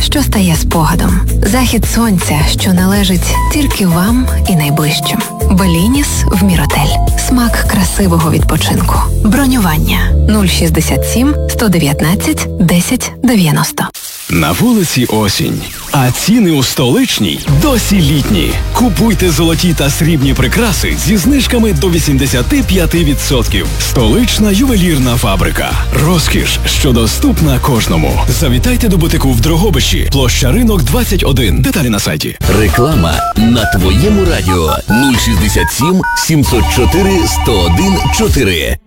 що стає спогадом. Захід сонця, що належить тільки вам і найближчим. Белініс в Міротель. Смак красивого відпочинку. Бронювання 067 119 1090. На вулиці осінь, а ціни у столичній досі літні. Купуйте золоті та срібні прикраси зі знижками до 85%. Столична ювелірна фабрика. Розкіш, що доступна кожному. Завітайте до бутику в Дрогобичі. Площа Ринок, 21. Деталі на сайті. Реклама на твоєму радіо 067 704 101 4.